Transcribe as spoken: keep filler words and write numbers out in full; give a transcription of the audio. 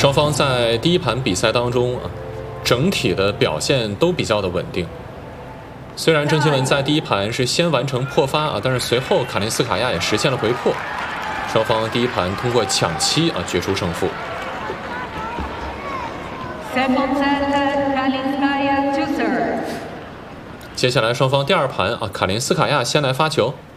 双方在第一盘比赛当中啊，整体的表现都比较的稳定。虽然郑钦文在第一盘是先完成破发啊，但是随后卡林斯卡娅也实现了回破，双方第一盘通过抢七啊决出胜负。接下来双方第二盘啊，卡林斯卡娅先来发球。